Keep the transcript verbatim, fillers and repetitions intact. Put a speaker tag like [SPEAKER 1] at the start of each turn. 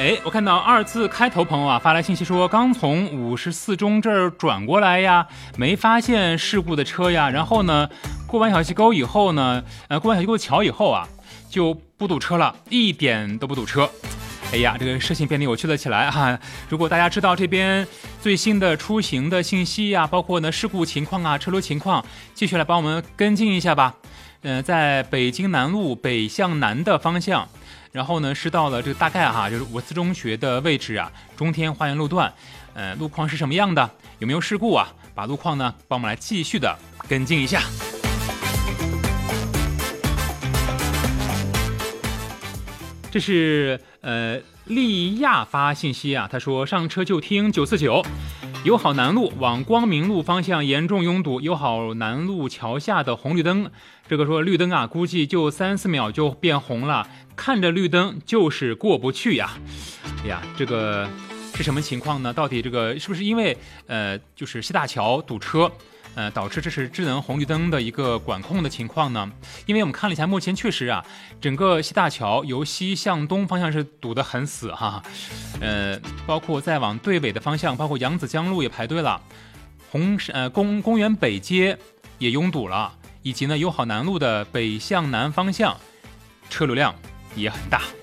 [SPEAKER 1] 哎，我看到二字开头朋友啊发来信息说，刚从五十四中这儿转过来呀，没发现事故的车呀，然后呢，过完小溪沟以后呢，呃，过完小溪沟桥以后啊，就不堵车了，一点都不堵车。哎呀，这个事情变得有趣了起来啊！如果大家知道这边最新的出行的信息呀、啊，包括呢事故情况啊、车流情况，继续来帮我们跟进一下吧。嗯、呃，在北京南路北向南的方向。然后呢，是到了这个大概哈，就是五四中学的位置啊，中天花园路段，呃，路况是什么样的？有没有事故啊？把路况呢，帮我们来继续的跟进一下。这是呃利亚发信息啊，他说上车就听九四九。友好南路往光明路方向严重拥堵，友好南路桥下的红绿灯，这个说绿灯啊，估计就三四秒就变红了，看着绿灯就是过不去呀。哎呀，这个是什么情况呢？到底这个是不是因为呃，就是西大桥堵车？呃，导致这是智能红绿灯的一个管控的情况呢？因为我们看了一下，目前确实啊，整个西大桥由西向东方向是堵得很死哈，呃，包括再往队尾的方向，包括扬子江路也排队了，红呃公公园北街也拥堵了，以及呢友好南路的北向南方向车流量也很大。